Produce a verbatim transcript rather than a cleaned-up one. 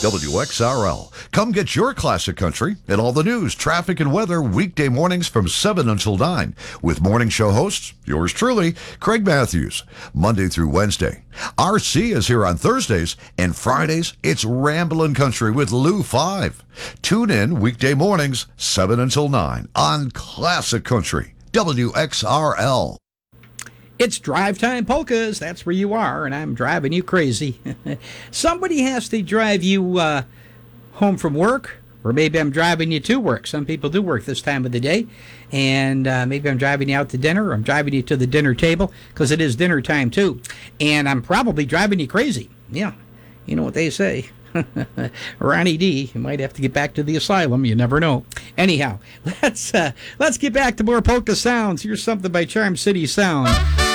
W X R L. Come get your classic country and all the news, traffic, and weather weekday mornings from seven until nine with morning show hosts, yours truly, Craig Matthews, Monday through Wednesday. R C is here on Thursdays, and Fridays, it's Ramblin' Country with Lou Five. Tune in weekday mornings, seven until nine on Classic Country, W X R L. It's Drive Time Polkas. That's where you are, and I'm driving you crazy. Somebody has to drive you uh, home from work, or maybe I'm driving you to work. Some people do work this time of the day, and uh, maybe I'm driving you out to dinner, or I'm driving you to the dinner table, because it is dinner time, too. And I'm probably driving you crazy. Yeah, you know what they say. Ronnie D, you might have to get back to the asylum. You never know. Anyhow, let's uh, let's get back to more polka sounds. Here's something by Charm City Sound.